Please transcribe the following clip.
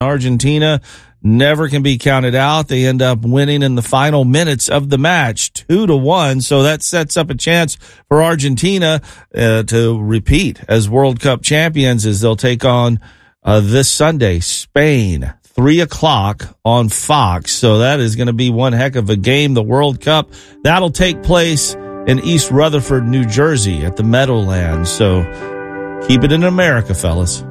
Argentina never can be counted out. They end up winning in the final minutes of the match, 2-1. So that sets up a chance for Argentina to repeat as World Cup champions, as they'll take on this Sunday, Spain, 3:00 on Fox. So that is going to be one heck of a game. The World Cup, that'll take place in East Rutherford, New Jersey at the Meadowlands. So keep it in America, fellas.